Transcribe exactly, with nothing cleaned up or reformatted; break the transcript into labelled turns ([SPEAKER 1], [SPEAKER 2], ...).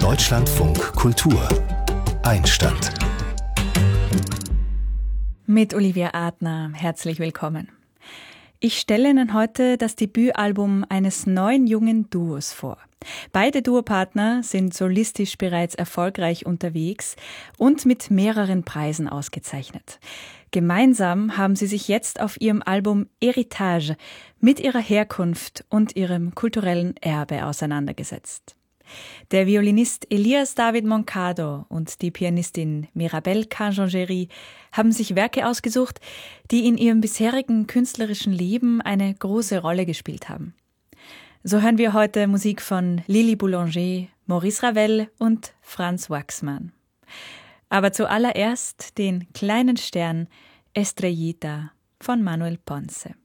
[SPEAKER 1] Deutschlandfunk Kultur Einstand.
[SPEAKER 2] Mit Olivia Adner, herzlich willkommen. Ich stelle Ihnen heute das Debütalbum eines neuen jungen Duos vor. Beide Duopartner sind solistisch bereits erfolgreich unterwegs und mit mehreren Preisen ausgezeichnet. Gemeinsam haben sie sich jetzt auf ihrem Album Héritage mit ihrer Herkunft und ihrem kulturellen Erbe auseinandergesetzt. Der Violinist Elias David Moncado und die Pianistin Mirabelle Canjongeri haben sich Werke ausgesucht, die in ihrem bisherigen künstlerischen Leben eine große Rolle gespielt haben. So hören wir heute Musik von Lily Boulanger, Maurice Ravel und Franz Waxman. Aber zuallererst den kleinen Stern Estrellita von Manuel Ponce.